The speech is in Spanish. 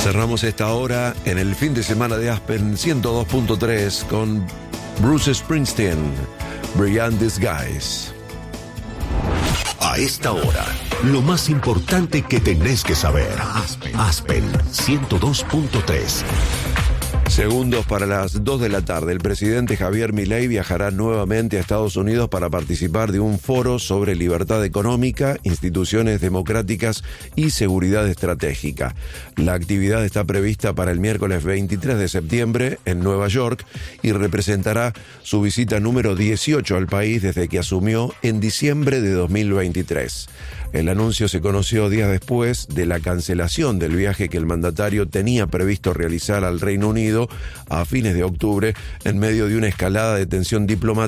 Cerramos esta hora en el fin de semana de Aspen 102.3 con Bruce Springsteen, Brilliant Disguise. A esta hora, lo más importante que tenés que saber. Aspen 102.3. Segundos para las 2 de la tarde, el presidente Javier Milei viajará nuevamente a Estados Unidos para participar de un foro sobre libertad económica, instituciones democráticas y seguridad estratégica. La actividad está prevista para el miércoles 23 de septiembre en Nueva York y representará su visita número 18 al país desde que asumió en diciembre de 2023. El anuncio se conoció días después de la cancelación del viaje que el mandatario tenía previsto realizar al Reino Unido a fines de octubre en medio de una escalada de tensión diplomática